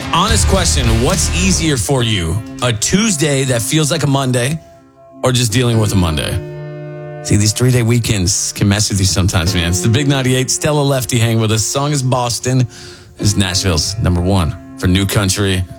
Honest question, what's easier for you? A Tuesday that feels like a Monday or just dealing with a Monday? See, these 3-day weekends can mess with you sometimes, man. It's the Big 98. Stella Lefty hang with us. Song is Boston. This is Nashville's number one for New Country.